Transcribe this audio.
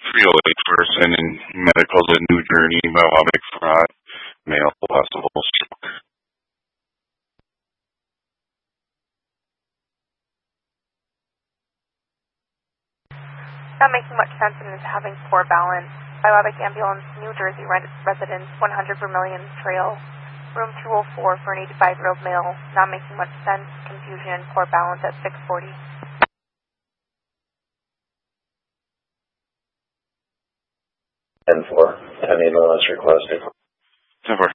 308 person in medical to New Journey, myopic fraud, male, possible stroke. Not making much sense and is having poor balance. Biopic ambulance, New Jersey residence, 100 Vermilion Trail, room 204 for an 85-year-old male. Not making much sense, confusion, poor balance at 6:40. 10-4, 10 ambulance requested. 10-4.